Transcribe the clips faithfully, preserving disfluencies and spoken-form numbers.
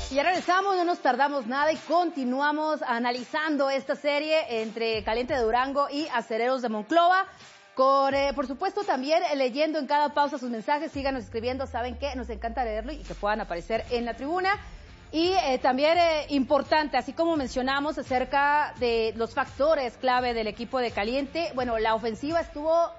Y ya regresamos, no nos tardamos nada y continuamos analizando esta serie entre Caliente de Durango y Acereros de Monclova. Con, eh, por supuesto, también eh, leyendo en cada pausa sus mensajes, síganos escribiendo, saben que nos encanta leerlo y que puedan aparecer en la tribuna. Y eh, también eh, importante, así como mencionamos acerca de los factores clave del equipo de Caliente, bueno, la ofensiva estuvo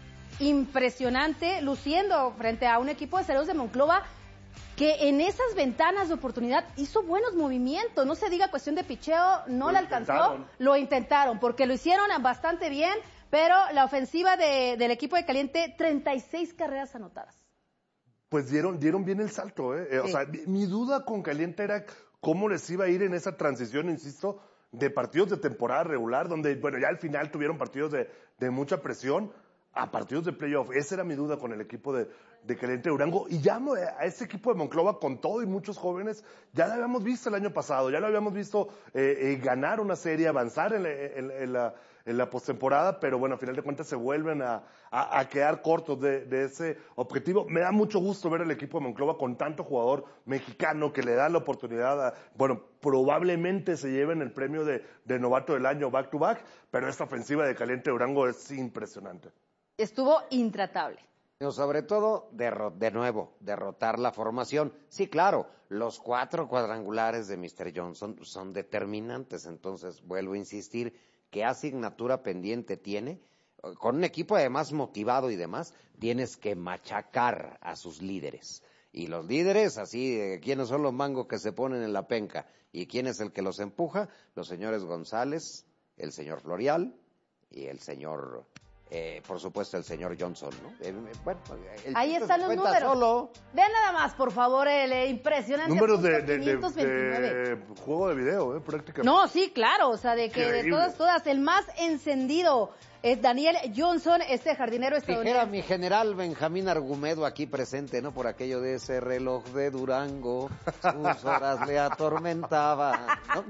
impresionante, luciendo frente a un equipo de Acereros de Monclova que en esas ventanas de oportunidad hizo buenos movimientos. No se diga cuestión de picheo, no le alcanzó, intentaron. lo intentaron, porque lo hicieron bastante bien, pero la ofensiva de, del equipo de Caliente, treinta y seis carreras anotadas. Pues dieron, dieron bien el salto, ¿eh? eh sí. O sea, mi, mi duda con Caliente era cómo les iba a ir en esa transición, insisto, de partidos de temporada regular, donde, bueno, ya al final tuvieron partidos de, de mucha presión, a partidos de playoff. Esa era mi duda con el equipo de, de Caliente Durango. Y ya a ese equipo de Monclova, con todo y muchos jóvenes, ya lo habíamos visto el año pasado, ya lo habíamos visto eh, eh, ganar una serie, avanzar en la, en, en la, en la postemporada, pero bueno, a final de cuentas se vuelven a, a, a quedar cortos de, de ese objetivo. Me da mucho gusto ver el equipo de Monclova con tanto jugador mexicano que le da la oportunidad a, bueno, probablemente se lleven el premio de, de novato del año back to back, pero esta ofensiva de Caliente Durango es impresionante. Estuvo intratable. Sobre todo, derro de nuevo, derrotar la formación. Sí, claro, los cuatro cuadrangulares de mister Johnson son determinantes. Entonces, vuelvo a insistir, ¿qué asignatura pendiente tiene? Con un equipo además motivado y demás, tienes que machacar a sus líderes. Y los líderes, así, ¿quiénes son los mangos que se ponen en la penca? ¿Y quién es el que los empuja? Los señores González, el señor Florial y el señor... Eh, por supuesto el señor Johnson, ¿no? Eh, bueno, el ahí están los números. Solo. Vean nada más, por favor, el eh, impresionante números de, de, de, de juego de video, eh, prácticamente. No, sí, claro, o sea, de que Increíble. de todas, todas, el más encendido es Daniel Johnson, este jardinero estadounidense. Dijera mi general Benjamín Argumedo aquí presente, ¿no? Por aquello de ese reloj de Durango, sus horas le atormentaban, ¿no?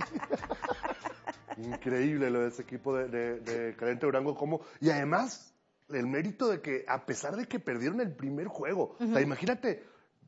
Increíble lo de ese equipo de, de, de Caliente Durango, como, y además el mérito de que a pesar de que perdieron el primer juego, uh-huh. o sea, imagínate,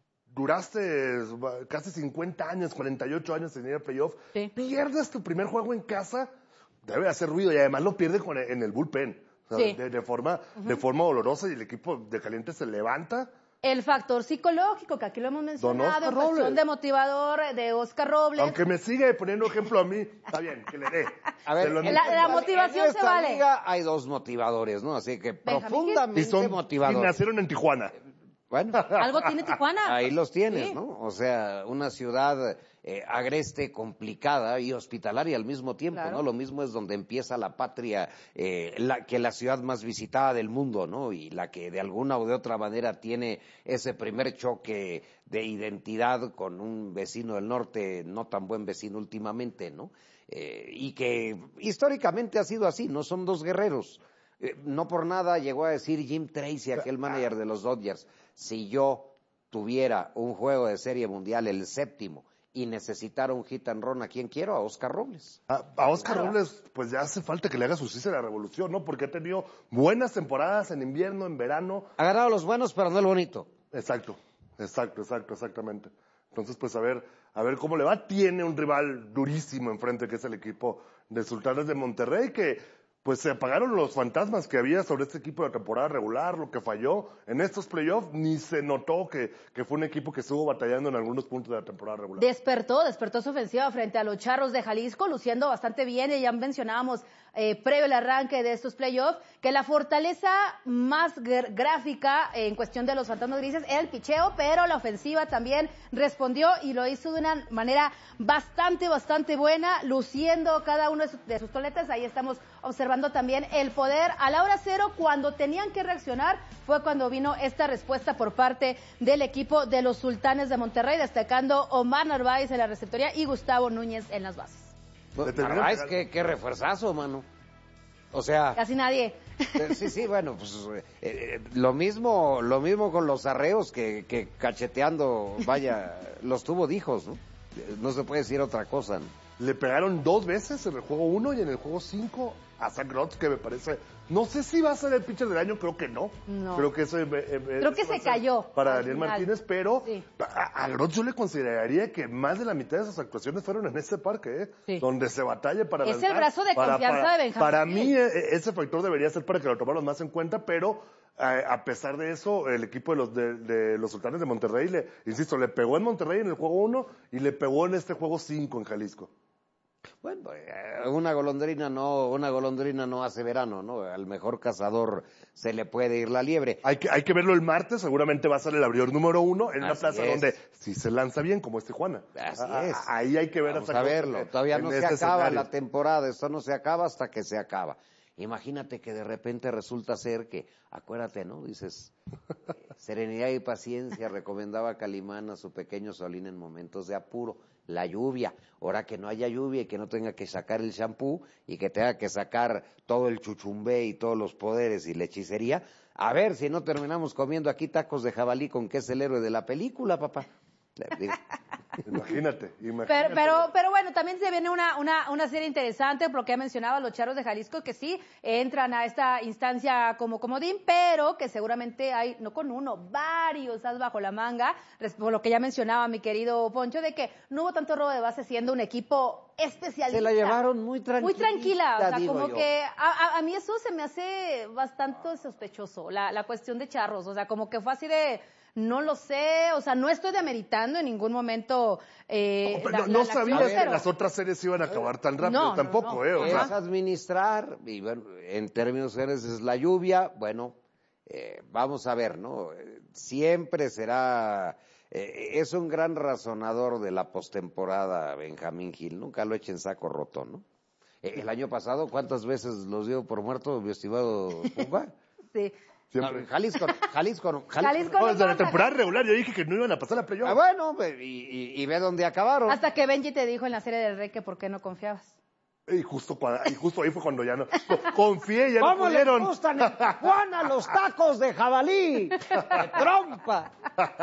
duraste casi cincuenta años, cuarenta y ocho años en ir a playoff, sí. pierdes tu primer juego en casa, debe hacer ruido y además lo pierdes con el, en el bullpen, o sea, sí. de, de forma uh-huh. de forma dolorosa, y el equipo de Caliente se levanta. El factor psicológico, que aquí lo hemos mencionado, en cuestión de motivador de Oscar Robles. Aunque me sigue poniendo ejemplo a mí, está bien, que le dé. A ver, la, la motivación en se vale. En esta liga hay dos motivadores, ¿no? Así que Benjamín, profundamente y son, motivadores. Y nacieron en Tijuana. Bueno. Algo tiene Tijuana. Ahí los tienes, sí. ¿no? O sea, una ciudad eh, agreste, complicada y hospitalaria al mismo tiempo, claro. ¿no? Lo mismo es donde empieza la patria, eh, la, que la ciudad más visitada del mundo, ¿no? Y la que de alguna o de otra manera tiene ese primer choque de identidad con un vecino del norte, no tan buen vecino últimamente, ¿no? Eh, y que históricamente ha sido así, ¿no? Son dos guerreros. Eh, no por nada llegó a decir Jim Tracy, aquel manager de los Dodgers, si yo tuviera un juego de Serie Mundial, el séptimo, y necesitara un hit and run, ¿a quién quiero? A Oscar Robles. A, a Oscar claro. Robles, pues ya hace falta que le haga justicia a la revolución, ¿no? Porque ha tenido buenas temporadas en invierno, en verano. Ha ganado los buenos, pero no el bonito. Exacto, exacto, exacto, exactamente. Entonces, pues a ver, a ver cómo le va. Tiene un rival durísimo enfrente, que es el equipo de Sultanes de Monterrey, que pues se apagaron los fantasmas que había sobre este equipo de temporada regular, lo que falló en estos playoffs, ni se notó que, que fue un equipo que estuvo batallando en algunos puntos de la temporada regular. Despertó, despertó su ofensiva frente a los Charros de Jalisco, luciendo bastante bien, y ya mencionábamos eh, previo al arranque de estos playoffs, que la fortaleza más gráfica eh, en cuestión de los fantasmas grises era el picheo, pero la ofensiva también respondió y lo hizo de una manera bastante, bastante buena, luciendo cada uno de sus, de sus toletas. Ahí estamos observando también el poder a la hora cero, cuando tenían que reaccionar, fue cuando vino esta respuesta por parte del equipo de los Sultanes de Monterrey, destacando Omar Narváez en la receptoría y Gustavo Núñez en las bases. Narváez, qué, qué refuerzazo, mano. O sea, casi nadie. Sí, sí, bueno, pues eh, lo mismo, lo mismo con los arreos que, que cacheteando, vaya, los tuvo de hijos, ¿no? No se puede decir otra cosa, ¿no? Le pegaron dos veces en el juego uno y en el juego cinco a Zach Rotz, que me parece No sé si va a ser el pitcher del año, creo que no. No. Creo que ese, eh, creo que se cayó. Para Daniel final. Martínez, pero sí. a, a Grotz yo le consideraría que más de la mitad de sus actuaciones fueron en este parque, ¿eh? Sí. Donde se batalla para Es lanzar. el brazo de para, confianza para, de Benjamín. Para mí, ese factor debería ser para que lo tomaran más en cuenta, pero eh, a pesar de eso, el equipo de los, de, de los Sultanes de Monterrey, le, insisto, le pegó en Monterrey en el juego uno y le pegó en este juego cinco en Jalisco. Bueno, una golondrina no, una golondrina no hace verano, ¿no? Al mejor cazador se le puede ir la liebre. Hay que, hay que verlo el martes, seguramente va a ser el abridor número uno en una Así plaza es. donde si se lanza bien, como es Tijuana. Así a, es. A, ahí hay que ver Vamos hasta a verlo. en, Todavía en no este se acaba escenario. la temporada, esto no se acaba hasta que se acaba. Imagínate que de repente resulta ser que, acuérdate, ¿no? Dices, eh, serenidad y paciencia recomendaba Calimán a su pequeño Solín en momentos de apuro. La lluvia, ahora que no haya lluvia y que no tenga que sacar el shampoo y que tenga que sacar todo el chuchumbé y todos los poderes y la hechicería, a ver si no terminamos comiendo aquí tacos de jabalí con que es el héroe de la película, papá. Imagínate, imagínate. Pero, pero, pero bueno, también se viene una, una, una serie interesante, porque ya mencionaba los Charros de Jalisco, que sí entran a esta instancia como comodín, pero que seguramente hay, no con uno, varios as bajo la manga, por lo que ya mencionaba mi querido Poncho, de que no hubo tanto robo de base siendo un equipo especialista. Se la llevaron muy tranquila. Muy tranquila, o sea, como yo. que a, a, a mí eso se me hace bastante sospechoso, la, la cuestión de Charros, o sea, como que fue así de... No lo sé, o sea, no estoy demeritando en ningún momento. Eh, no, la, no, no la, sabía la que pero... las otras series iban a acabar tan rápido, no, tampoco, no, no. ¿eh? O sea, Es administrar, y bueno, en términos generales es la lluvia, bueno, eh, vamos a ver, ¿no? Siempre será, eh, es un gran razonador de la postemporada Benjamín Gil, nunca lo eche en saco roto, ¿no? Eh, el año pasado, ¿cuántas veces los dio por muerto, mi estimado Pumba? Sí. No, Jalisco, Jalisco, no, Jalisco. Jalisco no, no desde la pasa. temporada regular yo dije que no iban a pasar la playoff. Ah, bueno, y, y, y ve dónde acabaron. Hasta que Benji te dijo en la serie del Rey que por qué no confiabas. Y justo, cuando, y justo ahí fue cuando ya no. Confié, ya no ¿Cómo pudieron. les gustan en Tijuana los tacos de jabalí? ¡De trompa!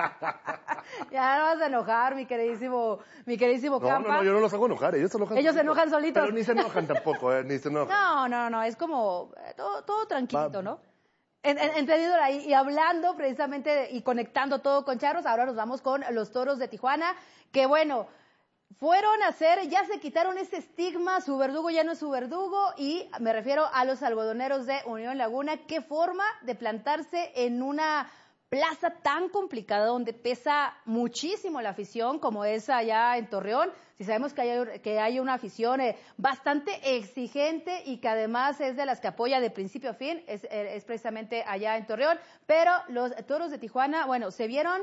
Ya no vas a enojar, mi queridísimo, mi queridísimo No, Campa. no, no, yo no los hago enojar, ellos se enojan Ellos se solitos. enojan solitos. Pero ni se enojan tampoco, eh, ni se enojan. No, no, no, es como eh, todo, todo tranquilito, Va. ¿no? En, en, entendido ahí, y hablando precisamente y conectando todo con Charros, ahora nos vamos con los Toros de Tijuana, que bueno, fueron a hacer, ya se quitaron ese estigma, su verdugo ya no es su verdugo, y me refiero a los algodoneros de Unión Laguna. Qué forma de plantarse en una plaza tan complicada donde pesa muchísimo la afición como es allá en Torreón. Si sabemos que hay, que hay una afición eh, bastante exigente y que además es de las que apoya de principio a fin, es, es precisamente allá en Torreón, pero los Toros de Tijuana, bueno, se vieron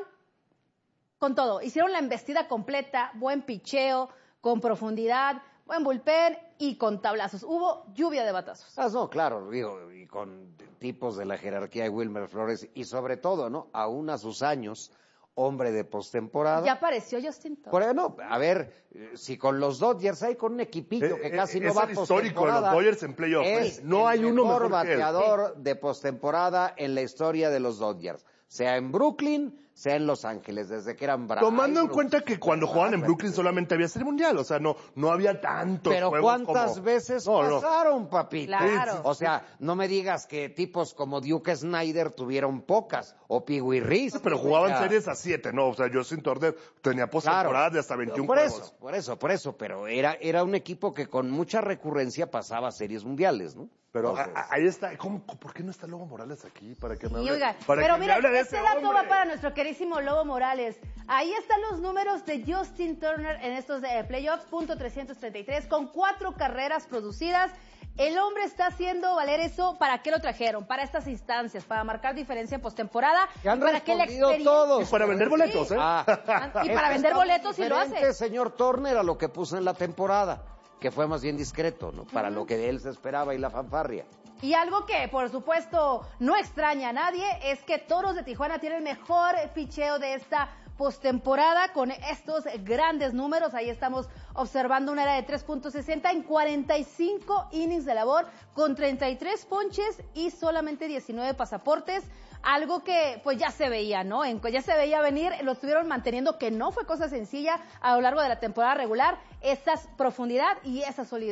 con todo, hicieron la embestida completa, buen picheo, con profundidad, buen bullpen y con tablazos. Hubo lluvia de batazos. Ah, no, claro, digo, y con tipos de la jerarquía de Wilmer Flores y sobre todo, ¿no? Aún a sus años, hombre de postemporada. Ya apareció Justin Turner. Por ahí, no, a ver, si con los Dodgers hay con un equipillo que Eh, casi eh, no es va a el histórico de postemporada. los Dodgers en playoff, Es ¿eh? No hay el uno mejor mejor que él. bateador de postemporada en la historia de los Dodgers, sea en Brooklyn, sea en Los Ángeles, desde que eran bravos. Tomando en cuenta que cuando jugaban en Brooklyn solamente había serie mundial, o sea, no, no había tantos Pero juegos ¿cuántas como... veces No, no. pasaron, papito? Claro. O sea, no me digas que tipos como Duke Snyder tuvieron pocas, o Pee Wee Reese. Pero jugaban O sea, series a siete, ¿no? O sea, Justin Turner tenía postemporadas de hasta veintiún por juegos. eso, por eso, por eso, pero era, era un equipo que con mucha recurrencia pasaba series mundiales, ¿no? Pero Entonces, a- a- ahí está, ¿cómo, ¿por qué no está Lobo Morales aquí? Para que me Y hable, oiga, para pero que me mira, hable de este ese dato hombre. va para nuestro queridísimo Lobo Morales. Ahí están los números de Justin Turner en estos eh, playoffs, punto trescientos treinta y tres, con cuatro carreras producidas. El hombre está haciendo valer eso. ¿Para qué lo trajeron? Para estas instancias, para marcar diferencia en postemporada. que han y para que la respondido experiencia... todos. Y para vender boletos, ¿eh? Ah, Y para es vender que boletos sí lo diferente, hace. señor Turner, a lo que puso en la temporada, que fue más bien discreto, ¿no? Para lo que de él se esperaba y la fanfarria. Y algo que, por supuesto, no extraña a nadie es que Toros de Tijuana tiene el mejor picheo de esta postemporada con estos grandes números. Ahí estamos observando una era de tres punto sesenta en cuarenta y cinco innings de labor, con treinta y tres ponches y solamente diecinueve pasaportes. Algo que pues ya se veía, ¿no? En, ya se veía venir, lo estuvieron manteniendo, que no fue cosa sencilla a lo largo de la temporada regular, esa profundidad y esa solidez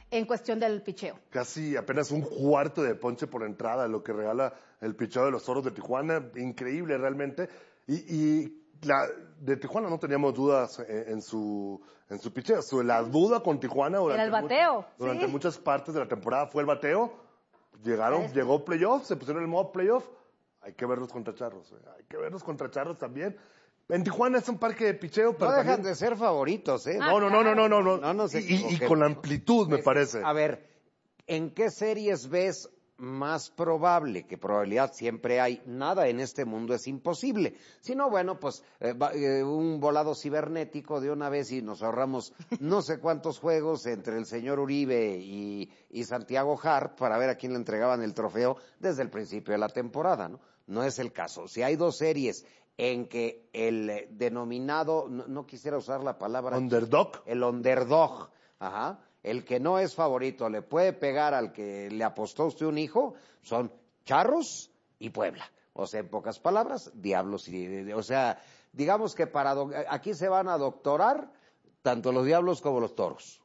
en cuestión del picheo. Casi apenas un cuarto de ponche por entrada, lo que regala el picheo de los Toros de Tijuana, increíble realmente. Y, y la, de Tijuana no teníamos dudas en, en su en su picheo. Su, la duda con Tijuana durante, Era el bateo, mucho, durante sí. muchas partes de la temporada fue el bateo. Llegaron, llegó playoff, se pusieron en el modo playoff. Hay que verlos contra Charros, eh. hay que verlos contra Charros también. En Tijuana es un parque de picheo, pero no dejan también... de ser favoritos, ¿eh? Ah, No, no, no, no, no, no, no. No nos y, y- y equivoquemos, con la ¿no? amplitud, me Es- parece. A ver, ¿en qué series ves más probable? Que probabilidad siempre hay. Nada en este mundo es imposible. Si no, bueno, pues eh, va- eh, un volado cibernético de una vez y nos ahorramos no sé cuántos juegos entre el señor Uribe y, y Santiago Hart para ver a quién le entregaban el trofeo desde el principio de la temporada, ¿no? No es el caso. Si hay dos series en que el eh, denominado, no, no quisiera usar la palabra... Underdog. El underdog, ajá, el que no es favorito, le puede pegar al que le apostó a usted un hijo, son Charros y Puebla. O sea, en pocas palabras, Diablos y... O sea, digamos que para do- aquí se van a doctorar tanto los Diablos como los Toros.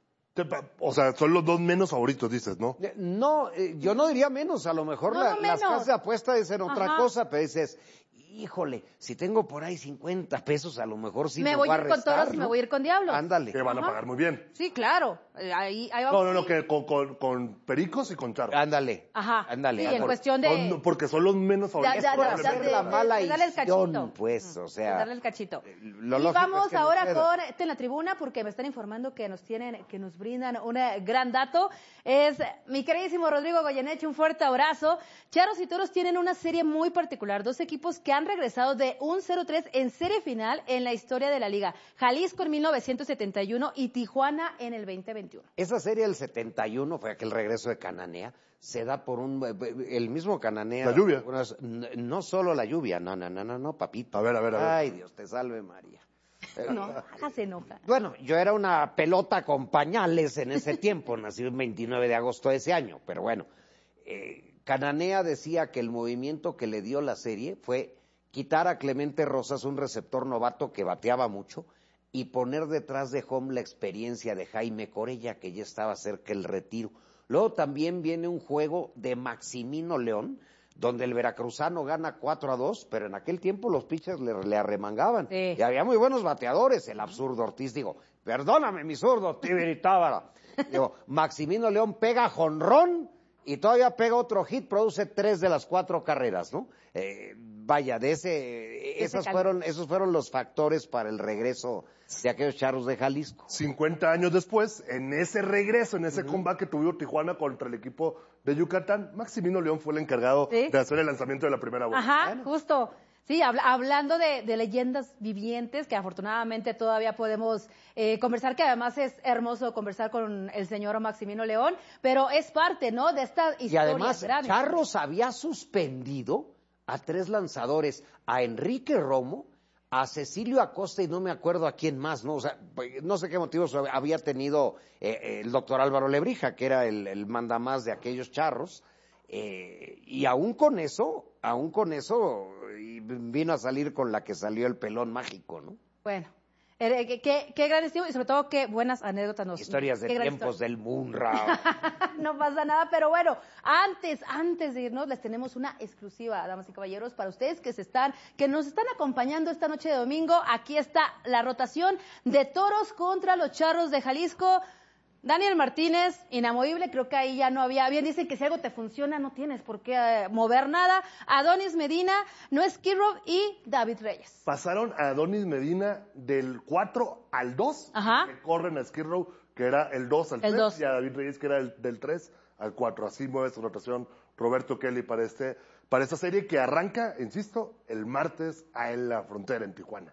O sea, son los dos menos favoritos, dices, ¿no? Eh, No, eh, yo no diría menos, a lo mejor No, la- no las menos. casas de apuesta dicen otra Ajá. cosa, pero dices, híjole, si tengo por ahí cincuenta pesos, a lo mejor sí me me voy voy a a ir con restar, Toros y ¿no? me voy a ir con Diablos. Ándale. Que van a Ajá. pagar muy bien. Sí, claro. Eh, Ahí, ahí No, vamos. no, no, que con, con, con Pericos y con Charros. Ándale. Ajá. Ándale. Sí, en ándale. cuestión de... Son- porque son los menos favoritos. Ya, ya, Por ya, hacer de- la de- mala de darle el edición, cachito. pues, o sea... darle el cachito. lo y lógico vamos es que no ahora pueda. con este en la tribuna porque me están informando que nos tienen, que nos brindan un eh, gran dato. Es mi queridísimo Rodrigo Goyeneche, un fuerte abrazo. Charros y Toros tienen una serie muy particular, dos equipos que han regresado de un cero tres en serie final en la historia de la liga. Jalisco en mil novecientos setenta y uno y Tijuana en el veinte veintiuno. Esa serie del setenta y uno fue aquel regreso de Cananea, se da por un... El mismo Cananea... La lluvia. unas- no solo la lluvia, no, no, no, no, no, papito. A ver, a ver, a ver. Ay, Dios te salve, María. No, hágase enoja. Bueno, yo era una pelota con pañales en ese tiempo, nací el veintinueve de agosto de ese año, pero bueno, eh, Cananea decía que el movimiento que le dio la serie fue quitar a Clemente Rosas, un receptor novato que bateaba mucho, y poner detrás de home la experiencia de Jaime Corella, que ya estaba cerca del retiro. Luego también viene un juego de Maximino León, donde el veracruzano gana cuatro a dos, pero en aquel tiempo los pitchers le, le arremangaban. Sí. Y había muy buenos bateadores, el absurdo Ortiz, digo, perdóname mi zurdo, te gritaba. Digo, Maximino León pega jonrón y todavía pega otro hit, produce tres de las cuatro carreras, ¿no? Eh, vaya, de ese, esas cal- fueron, esos fueron los factores para el regreso de aquellos Charros de Jalisco. cincuenta años después, en ese regreso, en ese comeback que tuvo Tijuana contra el equipo de Yucatán, Maximino León fue el encargado Sí. de hacer el lanzamiento de la primera bola. Ajá, justo. Sí, habla- hablando de, de leyendas vivientes, que afortunadamente todavía podemos eh, conversar, que además es hermoso conversar con el señor Maximino León, pero es parte, ¿no?, de esta historia. Y además, gran Charros había suspendido a tres lanzadores, a Enrique Romo, a Cecilio Acosta y no me acuerdo a quién más, ¿no? O sea, no sé qué motivos había tenido eh, el doctor Álvaro Lebrija, que era el, el mandamás de aquellos Charros, eh, y aún con eso, aún con eso, y vino a salir con la que salió el pelón mágico, ¿no? Bueno, eh, qué, qué, qué gran estilo y sobre todo qué buenas anécdotas nos... Historias de qué gran tiempos historia. del Munra. No pasa nada, pero bueno, antes, antes de irnos, les tenemos una exclusiva, damas y caballeros, para ustedes que se están, que nos están acompañando esta noche de domingo. Aquí está la rotación de Toros contra los Charros de Jalisco. Daniel Martínez, inamovible, creo que ahí ya no había, bien dicen que si algo te funciona no tienes por qué eh, mover nada. Adonis Medina, Noé Skirrow y David Reyes. Pasaron a Adonis Medina del cuatro al dos, Ajá. que corren a Skid Row, que era el dos al El tres, dos. y a David Reyes, que era el, del tres al cuatro. Así mueve su rotación Roberto Kelly para, este, para esta serie que arranca, insisto, el martes a en la frontera en Tijuana.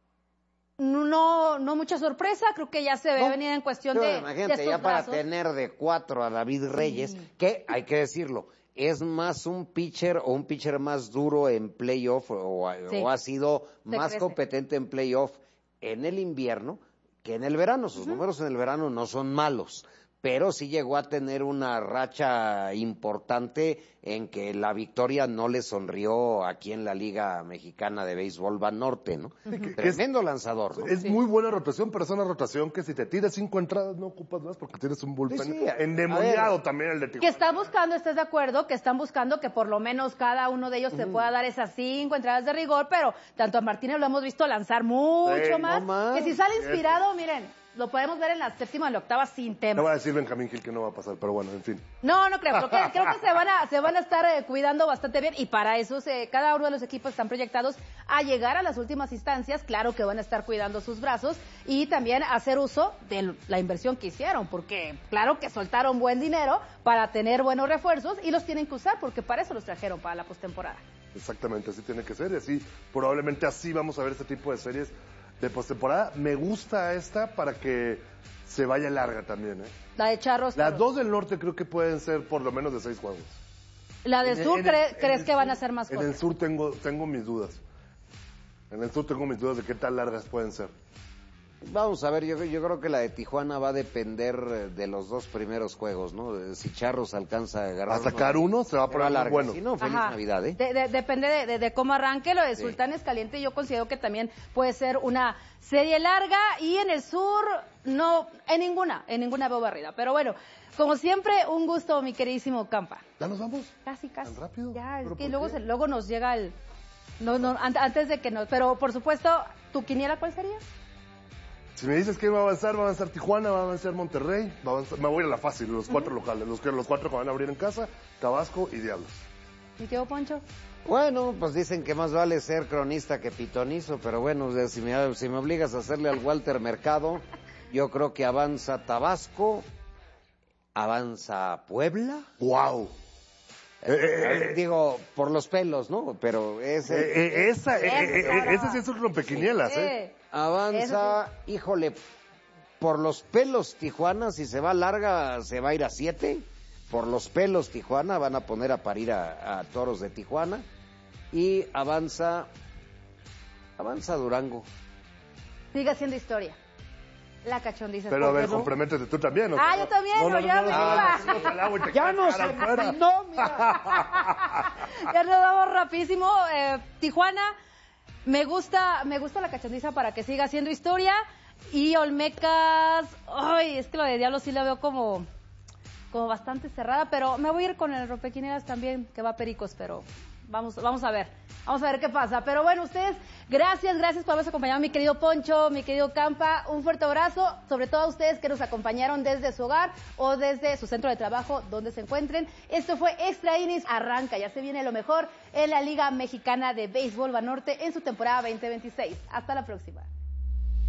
No, no mucha sorpresa, creo que ya se ve No, venir en cuestión pero de, imagínate, de ya estos para brazos. tener de cuatro a David Reyes, que hay que decirlo, es más un pitcher o un pitcher más duro en playoff o, Sí. o ha sido Se más crece. competente en playoff en el invierno que en el verano. Sus números en el verano no son malos, pero sí llegó a tener una racha importante en que la victoria no le sonrió aquí en la Liga Mexicana de Béisbol Banorte, ¿no? Sí, que, Tremendo que es, lanzador, ¿no? Es sí. muy buena rotación, pero es una rotación que si te tiras cinco entradas no ocupas más porque tienes un bullpen sí, sí, endemoniado también el de Tijuana. Que están buscando, ¿estás de acuerdo? Que están buscando que por lo menos cada uno de ellos uh-huh. se pueda dar esas cinco entradas de rigor, pero tanto a Martínez lo hemos visto lanzar mucho sí, más, no más. Que si sale inspirado, miren, lo podemos ver en la séptima y la octava sin tema. No va a decir Benjamín Gil que no va a pasar, pero bueno, en fin. No, no creo. Creo que, creo que se van a se van a estar eh, cuidando bastante bien y para eso se, cada uno de los equipos están proyectados a llegar a las últimas instancias. Claro que van a estar cuidando sus brazos y también hacer uso de la inversión que hicieron, porque claro que soltaron buen dinero para tener buenos refuerzos y los tienen que usar porque para eso los trajeron para la postemporada. Exactamente, así tiene que ser y así, probablemente así vamos a ver este tipo de series de postemporada. Me gusta esta para que se vaya larga también, ¿eh? La de Charros. Las dos del norte creo que pueden ser por lo menos de seis juegos. La del sur, ¿crees que sur, van a ser más cortas? En el sur tengo, tengo mis dudas. En el sur tengo mis dudas de qué tan largas pueden ser. Vamos a ver, yo, yo creo que la de Tijuana va a depender de los dos primeros juegos, ¿no? Si Charros alcanza a agarrar... A sacar uno, se va a poner largo. Bueno. Si no, feliz Ajá. Navidad, ¿eh? De, de, depende de, de, de cómo arranque. Lo de sí. Sultanes Caliente yo considero que también puede ser una serie larga y en el sur, no, en ninguna, en ninguna veo barrida. Pero bueno, como siempre, un gusto, mi queridísimo Campa. ¿Ya nos vamos? Casi, casi. ¿Tan rápido? Ya, es que luego, se, luego nos llega el... No, no, antes de que nos... Pero, por supuesto, ¿tu quiniela cuál sería? Si me dices que va a avanzar, va a avanzar Tijuana, va a avanzar Monterrey, va a avanzar, me voy a la fácil, los cuatro uh-huh. locales, los, los cuatro que van a abrir en casa, Tabasco y Diablos. ¿Mi tío Poncho? Bueno, pues dicen que más vale ser cronista que pitonizo, pero bueno, si me, si me obligas a hacerle al Walter Mercado, yo creo que avanza Tabasco, avanza Puebla. ¡Wow! Eh, eh, digo, por los pelos, ¿no? Pero ese... Eh, eh, esa, eh, eh, ese sí es un rompequinielas, sí. ¿eh? Avanza, sí. híjole, por los pelos Tijuana, si se va larga, se va a ir a siete. Por los pelos Tijuana, van a poner a parir a, a Toros de Tijuana. Y avanza, avanza Durango. Sigue haciendo historia. La cachondiza. Pero a ver, comprométete tú también, ¿no? Ah, yo también, no, no, no, ya no, no, no, ya no se no, mira. Ya nos vamos rapidísimo. Eh, Tijuana, me gusta, me gusta la cachondiza para que siga haciendo historia. Y Olmecas, ay, es que lo de Diablo sí la veo como, como bastante cerrada, pero me voy a ir con el rompequinielas también, que va a Pericos, pero vamos, vamos a ver. Vamos a ver qué pasa. Pero bueno, ustedes, gracias, gracias por habernos acompañado, mi querido Poncho, mi querido Campa. Un fuerte abrazo, sobre todo a ustedes que nos acompañaron desde su hogar o desde su centro de trabajo, donde se encuentren. Esto fue Extra Innings, arranca, ya se viene lo mejor en la Liga Mexicana de Béisbol Banorte en su temporada veinte veintiséis. Hasta la próxima.